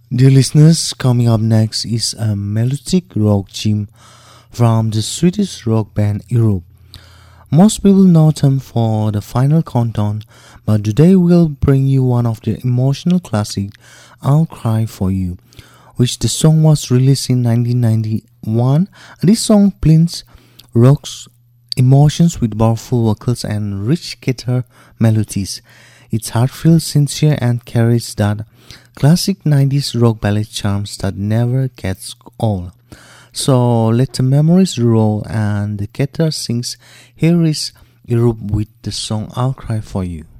Dear listeners, coming up next is a melodic rock gem from the Swedish rock band Europe. Most people know them for the Final Countdown, but today we'll bring you one of their emotional classic, I'll Cry For You, which the song was released in 1991. This song blends rock's emotions with powerful vocals and rich guitar melodies. It's heartfelt, sincere, and carries that classic 90s rock ballad charms that never gets old. So let the memories roll and the guitar sings. Here is Europe with the song I'll Cry For You.